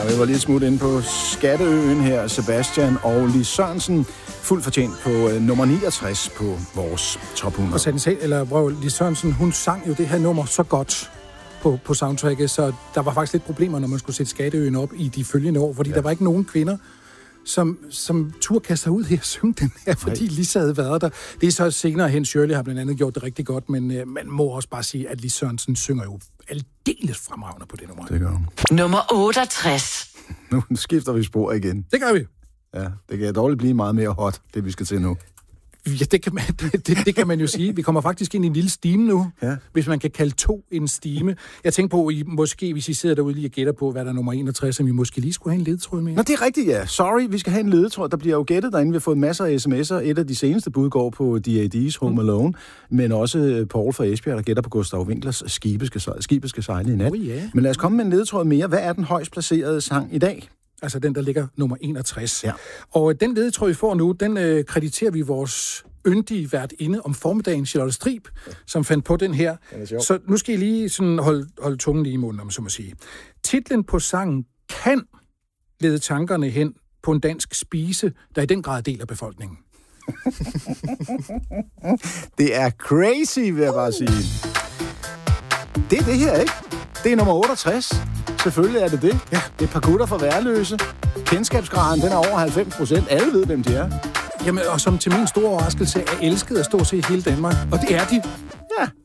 Og jeg var lige smut inde på Skatteøen her, Sebastian og Lis Sørensen, fuldt fortjent på nummer 69 på vores top 100. Og Lis Sørensen, hun sang jo det her nummer så godt på soundtracket, så der var faktisk lidt problemer, når man skulle sætte Skatteøen op i de følgende år, fordi der var ikke nogen kvinder, som turde kaste sig ud her og synge den her, fordi Lisa havde været der. Det er så senere hen, Shirley har blandt andet gjort det rigtig godt, men man må også bare sige, at Lis Sørensen synger jo aldeles fremragende på det nummer. Det gør hun. Nummer 68. Nu skifter vi spor igen. Det gør vi. Ja, det kan dårligt blive meget mere hot, det vi skal til nu. Ja, det kan man jo sige. Vi kommer faktisk ind i en lille stime nu, hvis man kan kalde 2 en stime. Jeg tænker på, måske hvis I sidder derude lige og gætter på, hvad der er nummer 61, som vi måske lige skulle have en ledetråd med. Nå, det er rigtigt, ja. Sorry, vi skal have en ledetråd. Der bliver jo gættet derinde. Vi har fået masser af sms'er. Et af de seneste bud går på D.A.D.'s Home Alone, men også Paul fra Esbjerg, der gætter på Gustav Winklers Skibet skal sejle i nat. Men lad os komme med en ledetråd mere. Hvad er den højst placerede sang i dag? Altså den, der ligger nummer 61. Ja. Og den ledetråd, vi får nu, den krediterer vi vores yndige værtinde om formiddagen, Charlotte Strib, som fandt på den her. Så nu skal I lige sådan holde tungen lige i munden, om så må sige. Titlen på sangen kan lede tankerne hen på en dansk spise, der i den grad deler befolkningen. Det er crazy, vil jeg bare sige. Det er det her, ikke? Det er nummer 68. Selvfølgelig er det det. Ja. Det er et par gutter fra Værløse. Kendskabsgraden, den er over 90%. Alle ved, hvem de er. Jamen, og som til min store overraskelse er elsket af stort set hele Danmark. Og det er de. Ja.